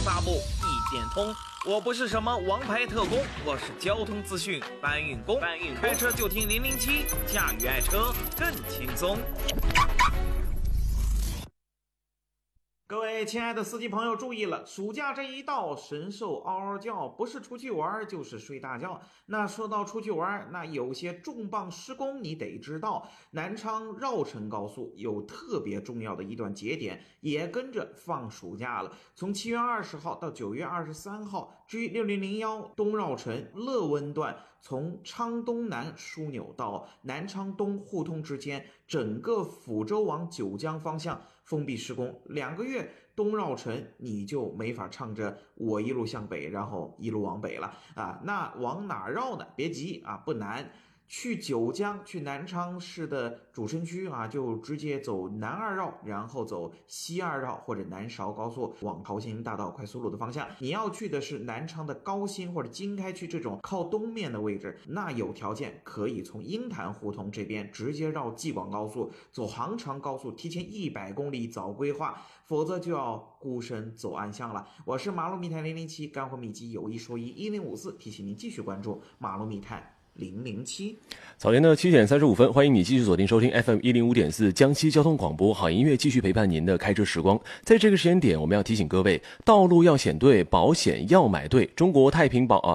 发布，一点通。我不是什么王牌特工，我是交通资讯搬运工。开车就听007，驾驭爱车更轻松。各位亲爱的司机朋友注意了，暑假这一到，神兽嗷嗷叫，不是出去玩就是睡大觉。那说到出去玩，那有些重磅施工你得知道，南昌绕城高速有特别重要的一段节点，也跟着放暑假了。从7月20号到9月23号，G6001东绕城乐温段从昌东南枢纽到南昌东互通之间，整个抚州往九江方向封闭施工2个月，东绕城你就没法唱着我一路向北，然后一路往北了啊。那往哪绕呢？别急啊，不难。去九江，去南昌市的主城区啊，就直接走南2绕，然后走西2绕或者南韶高速往桃兴大道快速路的方向。你要去的是南昌的高新或者经开区这种靠东面的位置，那有条件可以从鹰潭胡同这边直接绕济广高速，走杭长高速，提前100公里早规划，否则就要孤身走暗巷了。我是马路密探007，干货秘籍有一说一1054，提醒您继续关注马路密探007。 早晨的7点35分，欢迎你继续锁定收听 FM 105.4江西交通广播，好音乐继续陪伴您的开车时光。在这个时间点，我们要提醒各位，道路要选对，保险要买对。中国太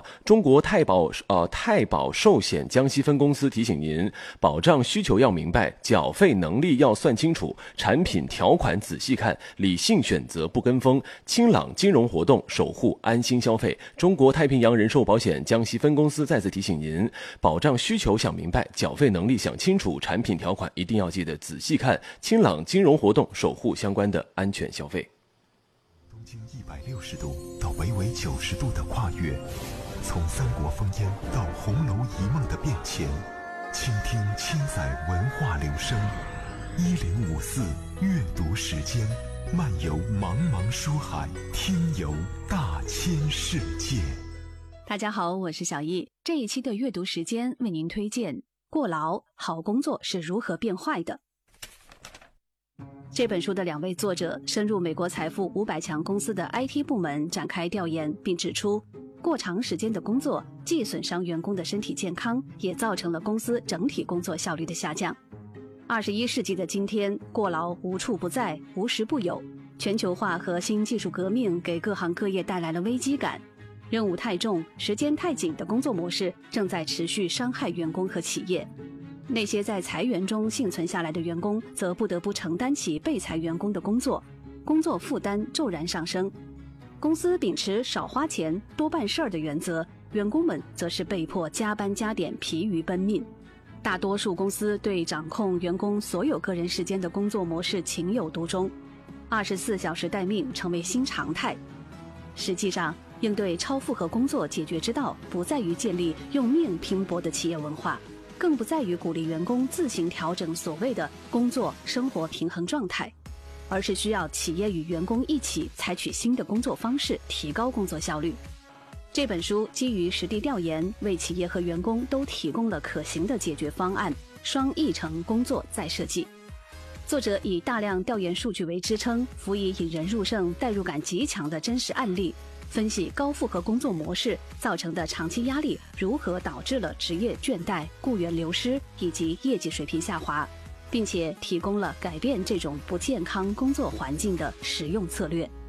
保寿险江西分公司提醒您，保障需求要明白，缴费能力要算清楚，产品条款仔细看，理性选择不跟风，清朗金融活动，守护安心消费。中国太平洋人寿保险江西分公司再次提醒您，保障需求想明白，缴费能力想清楚，产品条款一定要记得仔细看，清朗金融活动，守护相关的安全消费。 东经160度到微微90度的跨越，从三国烽烟到红楼一梦的变迁，倾听千载文化流声。1054阅读时间，漫游茫茫书海，听游大千世界。 大家好，我是小易。这一期的阅读时间为您推荐《过劳：好工作是如何变坏的》。这本书的2位作者深入美国财富500强公司的 IT 部门展开调研，并指出，过长时间的工作既损伤员工的身体健康，也造成了公司整体工作效率的下降。21世纪的今天，过劳无处不在，无时不有。全球化和新技术革命给各行各业带来了危机感。任务太重、时间太紧的工作模式正在持续伤害员工和企业。那些在裁员中幸存下来的员工，则不得不承担起被裁员工的工作，工作负担骤然上升。公司秉持少花钱、多办事儿的原则，员工们则是被迫加班加点，疲于奔命。大多数公司对掌控员工所有个人时间的工作模式情有独钟，24小时待命成为新常态。实际上，应对超负荷工作解决之道，不在于建立用命拼搏的企业文化，更不在于鼓励员工自行调整所谓的工作生活平衡状态，而是需要企业与员工一起采取新的工作方式，提高工作效率。这本书基于实地调研，为企业和员工都提供了可行的解决方案，双议程工作再设计。作者以大量调研数据为支撑，辅以引人入胜、代入感极强的真实案例，分析高负荷工作模式造成的长期压力如何导致了职业倦怠、雇员流失以及业绩水平下滑，并且提供了改变这种不健康工作环境的实用策略。